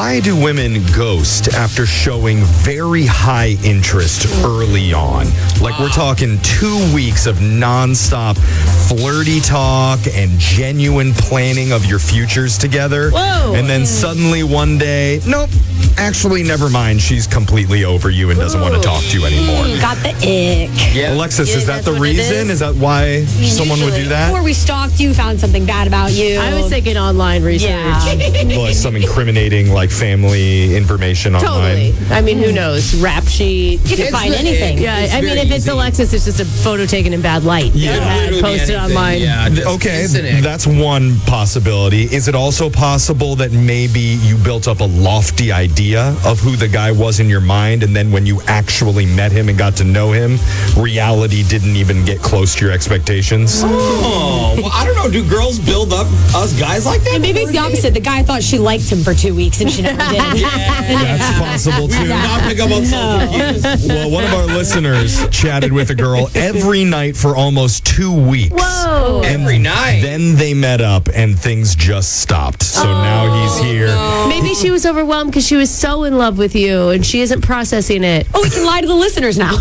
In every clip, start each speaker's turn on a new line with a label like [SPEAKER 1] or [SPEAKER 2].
[SPEAKER 1] why do women ghost after showing very high interest early on? Like we're talking 2 weeks of nonstop flirty talk and genuine planning of your futures together.
[SPEAKER 2] Whoa.
[SPEAKER 1] And then suddenly one day, nope, actually, never mind. She's completely over you and doesn't want to talk to you anymore.
[SPEAKER 2] Got the ick.
[SPEAKER 3] Yeah.
[SPEAKER 1] Alexis, is that
[SPEAKER 2] that's
[SPEAKER 1] the
[SPEAKER 2] what it
[SPEAKER 1] reason?
[SPEAKER 2] is.
[SPEAKER 1] Is that why someone would do that?
[SPEAKER 2] Or we stalked you, found something bad about you.
[SPEAKER 4] I was thinking online research.
[SPEAKER 2] Yeah.
[SPEAKER 1] Like some incriminating like family information online.
[SPEAKER 4] Totally. I mean, who knows? Rap sheet.
[SPEAKER 2] You can find anything.
[SPEAKER 4] Yeah,
[SPEAKER 3] It's
[SPEAKER 4] I mean,
[SPEAKER 3] very
[SPEAKER 4] if it's
[SPEAKER 3] easy.
[SPEAKER 4] Alexis, it's just a photo taken in bad light.
[SPEAKER 1] Yeah.
[SPEAKER 3] Could
[SPEAKER 4] And
[SPEAKER 3] literally be
[SPEAKER 4] posted
[SPEAKER 3] anything.
[SPEAKER 4] online.
[SPEAKER 3] Yeah, just
[SPEAKER 1] Okay,
[SPEAKER 3] instant ick.
[SPEAKER 1] that's one possibility. Is it also possible that maybe you built up a lofty idea of who the guy was in your mind, and then when you actually met him and got to know him, reality didn't even get close to your expectations?
[SPEAKER 3] Oh, well, I don't know. Do girls build up us guys like that?
[SPEAKER 2] And maybe it's the opposite. The guy thought she liked him for 2 weeks and she never did.
[SPEAKER 1] That's possible
[SPEAKER 3] We do
[SPEAKER 1] too.
[SPEAKER 3] not pick up on social cues.
[SPEAKER 1] Well, one of our listeners chatted with a girl every night for almost 2 weeks.
[SPEAKER 4] Whoa.
[SPEAKER 3] Every night.
[SPEAKER 1] Then they met up and things just stopped. So now he's here.
[SPEAKER 4] Maybe she was overwhelmed because she was so in love with you and she isn't processing it.
[SPEAKER 2] Oh, we can lie to the listeners now.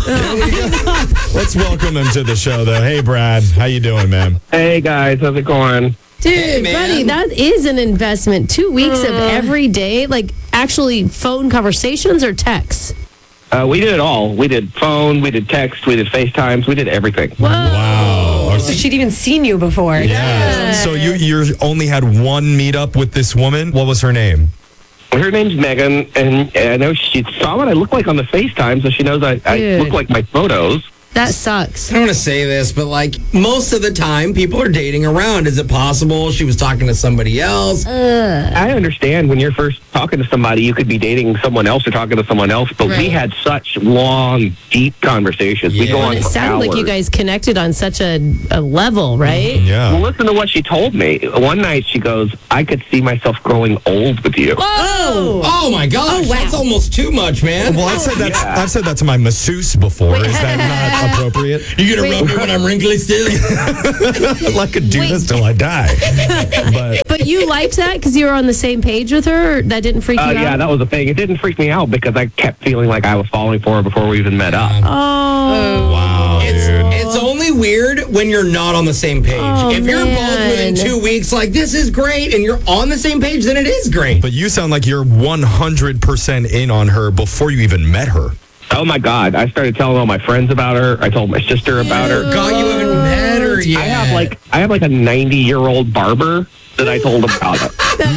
[SPEAKER 1] Let's welcome him to the show, though. Hey, Brad. How you doing, man?
[SPEAKER 5] Hey guys, how's it going?
[SPEAKER 4] Dude,
[SPEAKER 3] Hey, man.
[SPEAKER 4] buddy, that is an investment. 2 weeks of every day, like actually phone conversations or texts.
[SPEAKER 5] We did it all. We did phone, we did text, we did FaceTimes, we did everything.
[SPEAKER 1] Wow.
[SPEAKER 2] So she'd even seen you before.
[SPEAKER 1] Yeah. So you only had one meetup with this woman. What was her name?
[SPEAKER 5] Her name's Megan, and I know she saw what I look like on the FaceTime, so she knows I
[SPEAKER 4] Dude.
[SPEAKER 5] look like my photos.
[SPEAKER 4] That sucks.
[SPEAKER 3] I don't want to say this, but like most of the time, people are dating around. Is it possible she was talking to somebody else?
[SPEAKER 5] I understand when you're first talking to somebody, you could be dating someone else or talking to someone else, but we
[SPEAKER 4] Right.
[SPEAKER 5] had such long, deep conversations. We
[SPEAKER 3] Yeah.
[SPEAKER 5] go
[SPEAKER 3] And
[SPEAKER 5] on
[SPEAKER 4] It
[SPEAKER 5] for
[SPEAKER 4] sounded like you
[SPEAKER 5] hours.
[SPEAKER 4] guys connected on such a level, right?
[SPEAKER 5] Well,
[SPEAKER 1] Yeah.
[SPEAKER 5] listen to what she told me. One night she goes, I could see myself growing old with you.
[SPEAKER 3] Oh my gosh,
[SPEAKER 2] wow.
[SPEAKER 3] that's almost too much, man.
[SPEAKER 1] Well, I've said that to my masseuse before. Is that not appropriate?
[SPEAKER 3] You gonna rub me when I'm wrinkly still?
[SPEAKER 1] I could do this till I die. But
[SPEAKER 4] But you liked that because you were on the same page with her? Or that didn't freak you out?
[SPEAKER 5] Yeah, that was the thing. It didn't freak me out because I kept feeling like I was falling for her before we even met up.
[SPEAKER 4] Oh.
[SPEAKER 1] wow, dude.
[SPEAKER 3] It's only weird when you're not on the same page.
[SPEAKER 4] Oh,
[SPEAKER 3] if you're both
[SPEAKER 4] man.
[SPEAKER 3] within 2 weeks, like this is great, and you're on the same page, then it is great.
[SPEAKER 1] But you sound like you're 100% in on her before you even met her.
[SPEAKER 5] Oh my God! I started telling all my friends about her. I told my sister about her.
[SPEAKER 3] God, you haven't met her yet.
[SPEAKER 5] I have like a 90-year-old barber that I told about it.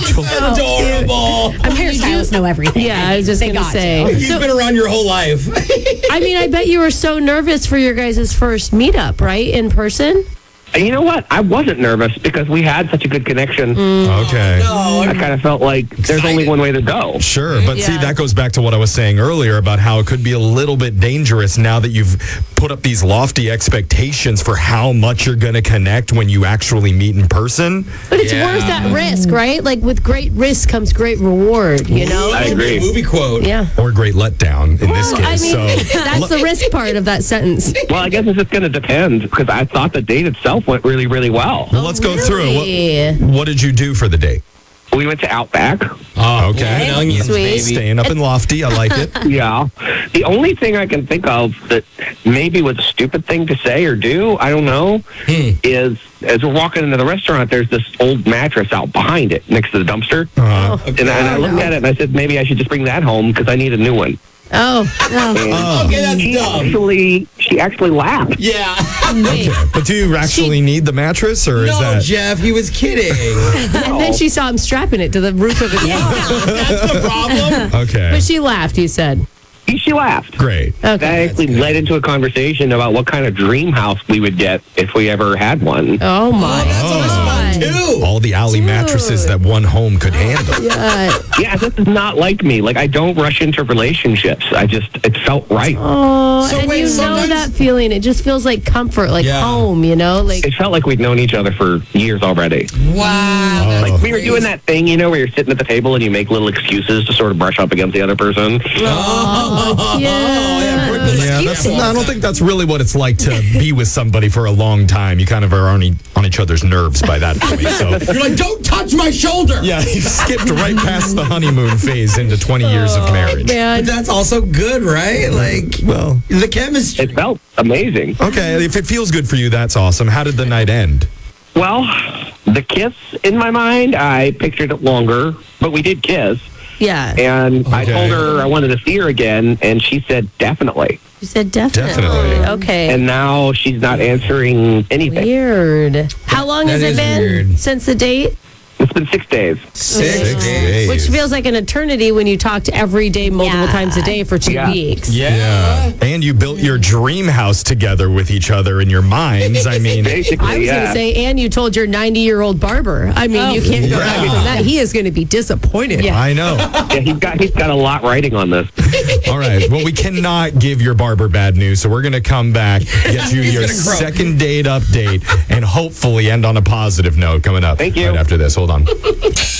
[SPEAKER 3] adorable.
[SPEAKER 2] Hairstylists know everything.
[SPEAKER 4] Yeah, I was just
[SPEAKER 2] They
[SPEAKER 4] going to
[SPEAKER 2] got
[SPEAKER 4] say.
[SPEAKER 3] He's been around your whole life.
[SPEAKER 4] I mean, I bet you were so nervous for your guys' first meetup, right? In person?
[SPEAKER 5] And you know what? I wasn't nervous because we had such a good connection.
[SPEAKER 1] Okay.
[SPEAKER 5] I kind of felt like there's only one way to go.
[SPEAKER 1] Sure, but see,
[SPEAKER 4] Yeah.
[SPEAKER 1] that goes back to what I was saying earlier about how it could be a little bit dangerous now that you've put up these lofty expectations for how much you're going to connect when you actually meet in person.
[SPEAKER 4] But it's worth that risk, right? Like with great risk comes great reward, you know?
[SPEAKER 5] I agree.
[SPEAKER 3] Movie quote.
[SPEAKER 4] Yeah.
[SPEAKER 1] Or great letdown in this
[SPEAKER 4] I
[SPEAKER 1] case.
[SPEAKER 4] mean,
[SPEAKER 1] So
[SPEAKER 4] that's the risk part of that sentence.
[SPEAKER 5] Well, I guess it's just going to depend because I thought the date itself went really, really well.
[SPEAKER 1] well, let's go through
[SPEAKER 4] Really?
[SPEAKER 1] it. What did you do for the date?
[SPEAKER 5] We went to Outback.
[SPEAKER 1] Oh, okay.
[SPEAKER 3] And onions,
[SPEAKER 4] Sweet.
[SPEAKER 3] baby.
[SPEAKER 1] Staying up in lofty. I like it.
[SPEAKER 5] Yeah. The only thing I can think of that maybe was a stupid thing to say or do, I don't know, is as we're walking into the restaurant, there's this old mattress out behind it next to the dumpster. And I looked at it and I said, maybe I should just bring that home because I need a new one.
[SPEAKER 4] Oh,
[SPEAKER 5] And
[SPEAKER 3] Okay, that's dumb.
[SPEAKER 5] she actually laughed.
[SPEAKER 3] Yeah.
[SPEAKER 4] wait.
[SPEAKER 1] But do you actually need the mattress, or is
[SPEAKER 3] No,
[SPEAKER 1] that?
[SPEAKER 3] Jeff, he was kidding.
[SPEAKER 4] And then she saw him strapping it to the roof of his car.
[SPEAKER 3] That's the problem.
[SPEAKER 1] Okay.
[SPEAKER 4] But she laughed, you said.
[SPEAKER 5] She laughed.
[SPEAKER 1] Great.
[SPEAKER 4] Okay.
[SPEAKER 5] That actually led into a conversation about what kind of dream house we would get if we ever had one.
[SPEAKER 4] Oh, my God.
[SPEAKER 3] Too.
[SPEAKER 1] All the alley mattresses that one home could handle.
[SPEAKER 5] Yeah, this is not like me. Like, I don't rush into relationships. It felt right.
[SPEAKER 4] Oh,
[SPEAKER 3] So
[SPEAKER 4] and
[SPEAKER 3] wait,
[SPEAKER 4] you know
[SPEAKER 3] sometimes-
[SPEAKER 4] that feeling. It just feels like comfort, like
[SPEAKER 3] Yeah.
[SPEAKER 4] home, you know? Like,
[SPEAKER 5] It felt like we'd known each other for years already.
[SPEAKER 3] Wow. that's
[SPEAKER 5] Like, we were doing
[SPEAKER 3] crazy.
[SPEAKER 5] that thing, where you're sitting at the table and you make little excuses to sort of brush up against the other person.
[SPEAKER 4] yeah.
[SPEAKER 1] Yeah, I don't think that's really what it's like to be with somebody for a long time. You kind of are on each other's nerves by that point. exactly. So,
[SPEAKER 3] You're like, don't touch my shoulder.
[SPEAKER 1] yeah, you skipped right past the honeymoon phase into 20 years of marriage.
[SPEAKER 3] But
[SPEAKER 4] Man,
[SPEAKER 3] that's also good, right? Like,
[SPEAKER 1] Well,
[SPEAKER 3] the chemistry.
[SPEAKER 5] It felt amazing.
[SPEAKER 1] okay, if it feels good for you, that's awesome. How did the night end?
[SPEAKER 5] Well, the kiss in my mind, I pictured it longer, but we did kiss.
[SPEAKER 4] yeah.
[SPEAKER 5] And I
[SPEAKER 1] Okay.
[SPEAKER 5] told her I wanted to see her again, and she said definitely.
[SPEAKER 4] You said definitely.
[SPEAKER 1] Definitely.
[SPEAKER 4] Okay.
[SPEAKER 5] And now she's not answering anything.
[SPEAKER 4] Weird. How long
[SPEAKER 3] That
[SPEAKER 4] has it
[SPEAKER 3] is
[SPEAKER 4] been
[SPEAKER 3] weird.
[SPEAKER 4] since the date?
[SPEAKER 5] It's been 6 days.
[SPEAKER 3] 6 days.
[SPEAKER 1] days.
[SPEAKER 4] Which feels like an eternity when you talked every day, multiple
[SPEAKER 2] Yeah.
[SPEAKER 4] times a day for 2
[SPEAKER 5] Yeah.
[SPEAKER 4] weeks.
[SPEAKER 1] Yeah. And you built your dream house together with each other in your minds. I mean,
[SPEAKER 5] Basically,
[SPEAKER 4] I was going
[SPEAKER 5] yeah.
[SPEAKER 4] to say, and you told your 90-year-old barber. I mean, you can't go back
[SPEAKER 1] Yeah.
[SPEAKER 4] from that. He is going to be disappointed.
[SPEAKER 2] Yeah.
[SPEAKER 1] I know.
[SPEAKER 5] Yeah, he's got a lot writing on this.
[SPEAKER 1] All right. Well, we cannot give your barber bad news, so we're going to come back, get you your
[SPEAKER 3] gonna grow.
[SPEAKER 1] second date update, and hopefully end on a positive note coming up.
[SPEAKER 5] Thank you.
[SPEAKER 1] Right after this. Hold on.